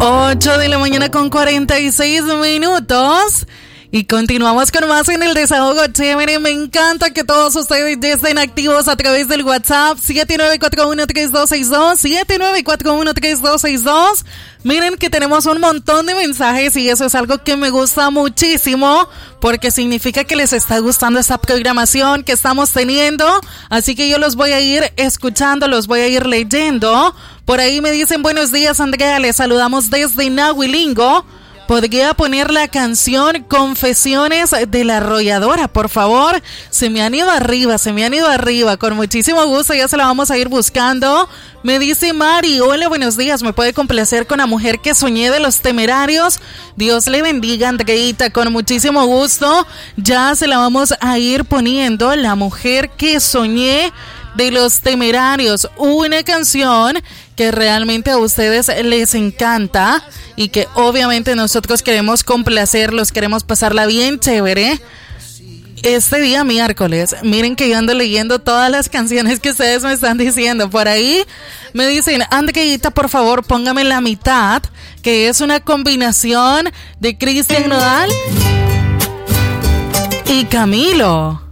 8 de la mañana con 46 minutos. Y continuamos con más en el desahogo chévere. Me encanta que todos ustedes ya estén activos a través del WhatsApp 79413262, 79413262. Miren que tenemos un montón de mensajes y eso es algo que me gusta muchísimo porque significa que les está gustando esta programación que estamos teniendo. Así que yo los voy a ir escuchando, los voy a ir leyendo. Por ahí me dicen buenos días, Andrea, les saludamos desde Nahuilingo. ¿Podría poner la canción Confesiones de la Arrolladora, por favor? Se me han ido arriba. Con muchísimo gusto, ya se la vamos a ir buscando. Me dice Mari, hola, buenos días. ¿Me puede complacer con La Mujer que Soñé de Los Temerarios? Dios le bendiga, Andreita, con muchísimo gusto. Ya se la vamos a ir poniendo, La Mujer que Soñé de Los Temerarios, una canción que realmente a ustedes les encanta y que obviamente nosotros queremos complacerlos, queremos pasarla bien chévere. Este día miércoles, miren que yo ando leyendo todas las canciones que ustedes me están diciendo. Por ahí me dicen, Andreita, por favor, póngame La Mitad, que es una combinación de Cristian Nodal y Camilo.